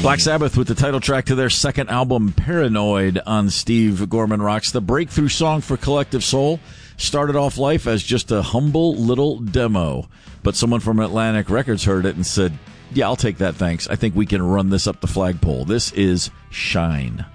Black Sabbath with the title track to their second album, Paranoid, on Steve Gorman Rocks. The breakthrough song for Collective Soul started off life as just a humble little demo, but someone from Atlantic Records heard it and said, yeah, I'll take that, thanks. I think we can run this up the flagpole. This is Shine.